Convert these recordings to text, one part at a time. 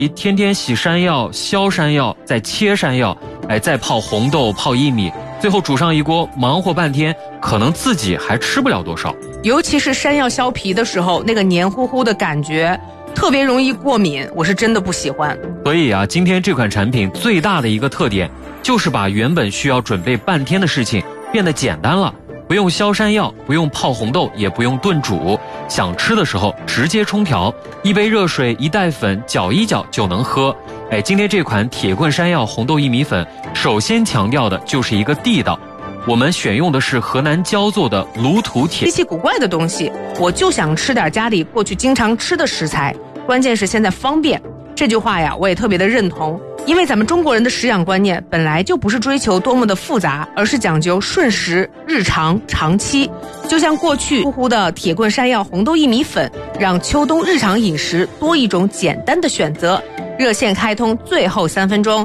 一天天洗山药、削山药，再切山药，再泡红豆、泡薏米，最后煮上一锅，忙活半天，可能自己还吃不了多少。 尤其是山药削皮的时候，那个黏糊糊的感觉特别容易过敏，我是真的不喜欢。 所以啊，今天这款产品最大的一个特点就是把原本需要准备半天的事情变得简单了，不用削山药，不用泡红豆，也不用炖煮，想吃的时候直接冲调，一杯热水，一袋粉，搅一搅就能喝。今天这款铁棍山药红豆薏米粉，首先强调的就是一个地道。我们选用的是河南焦作的卤土铁。 稀奇古怪的东西，我就想吃点家里过去经常吃的食材，关键是现在方便。这句话呀，我也特别的认同。因为咱们中国人的食养观念本来就不是追求多么的复杂，而是讲究顺时、日常、长期。就像过去呼呼的铁棍山药红豆薏米粉，让秋冬日常饮食多一种简单的选择。热线开通最后3分钟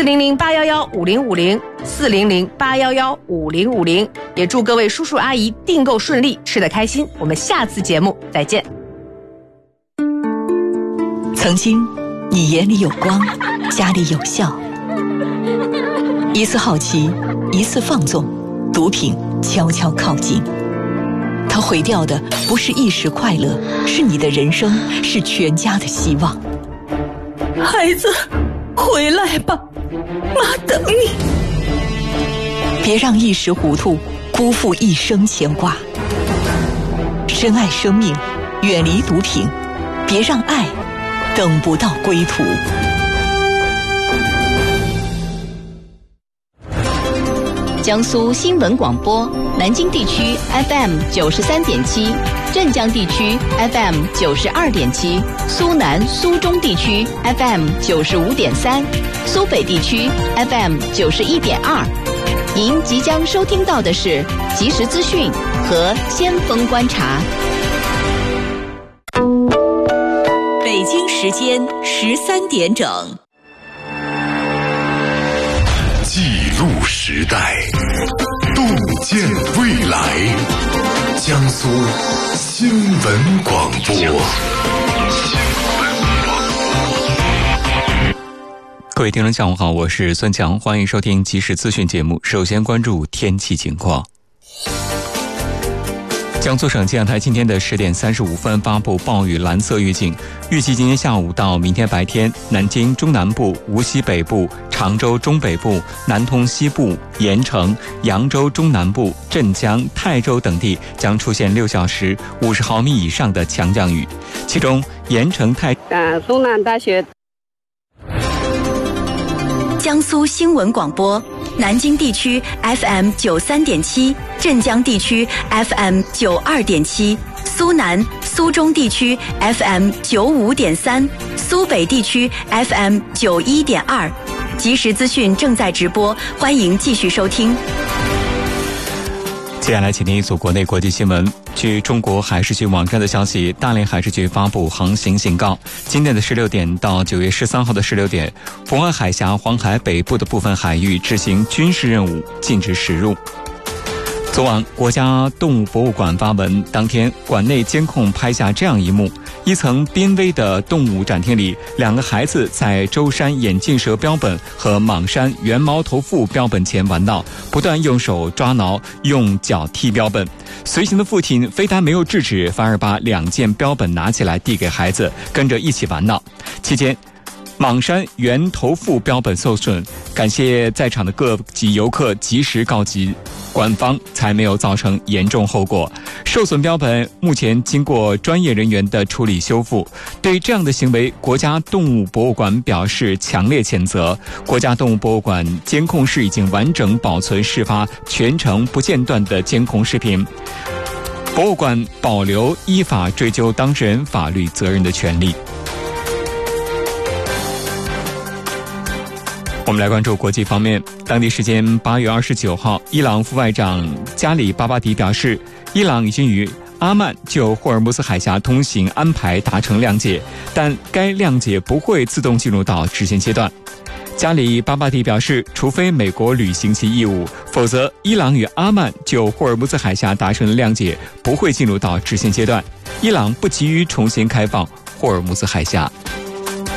，400-811-5050，400-811-5050。也祝各位叔叔阿姨订购顺利，吃得开心。我们下次节目再见。 曾经你眼里有光，家里有笑，一次好奇，一次放纵，毒品悄悄靠近。它毁掉的不是一时快乐，是你的人生，是全家的希望。 孩子，回来吧，妈等你。 别让一时糊涂辜负一生牵挂。深爱生命，远离毒品，别让爱等不到归途。 江苏新闻广播，南京地区 FM 93.7，镇江地区 FM 92.7，苏南、苏中地区 FM 95.3，苏北地区 FM 91.2。您即将收听到的是即时资讯和先锋观察。 北京时间13点整。 记录时代，洞见未来。江苏新闻广播。 各位听众下午好，我是孙强，欢迎收听即时资讯节目。首先关注天气情况。江苏省气象台今天的10点35分发布暴雨蓝色预警，预计今天下午到明天白天，南京中南部、无锡北部、常州中北部、南通西部、盐城、扬州中南部、镇江、泰州等地将出现6小时50毫米以上的强降雨，其中盐城、 苏南大学。 江苏新闻广播，南京地区 FM 93.7，镇江地区 FM 92.7，苏南、苏中地区 FM 95.3，苏北地区 FM 91.2。即时资讯正在直播，欢迎继续收听。 接下来请听一组国内国际新闻。据中国海事局网站的消息，大连海事局发布航行警告，今天的16点到9月13号的16点，渤海海峡、黄海北部的部分海域执行军事任务，禁止驶入。昨晚，国家动物博物馆发文，当天馆内监控拍下这样一幕：一层濒危的动物展厅里，2个孩子在舟山眼镜蛇标本和蟒山圆毛头腹标本前玩闹，不断用手抓挠，用脚踢标本。随行的父亲非但没有制止，反而把2件标本拿起来递给孩子，跟着一起玩闹。期间，蟒山圆头腹标本受损，感谢在场的各级游客及时告急，官方才没有造成严重后果。受损标本目前经过专业人员的处理修复。对这样的行为，国家动物博物馆表示强烈谴责。国家动物博物馆监控室已经完整保存事发全程不间断的监控视频。博物馆保留依法追究当事人法律责任的权利。我们来关注国际方面。当地时间8月29号，伊朗副外长加里巴巴迪表示，伊朗已经与阿曼就霍尔木兹海峡通行安排达成谅解，但该谅解不会自动进入到执行阶段。加里巴巴迪表示，除非美国履行其义务，否则伊朗与阿曼就霍尔木兹海峡达成的谅解不会进入到执行阶段。伊朗不急于重新开放霍尔木兹海峡。